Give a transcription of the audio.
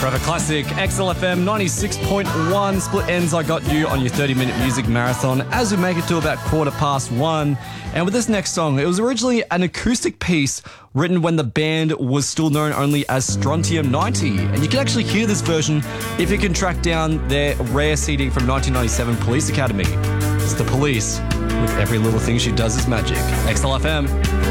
Forever Classic, XLFM 96.1, Split Ends, I Got You on your 30-minute music marathon as we make it to about 1:15. And with this next song, it was originally an acoustic piece written when the band was still known only as Strontium 90. And you can actually hear this version if you can track down their rare CD from 1997 Police Academy. It's The Police with Every Little Thing She Does Is Magic. XLFM.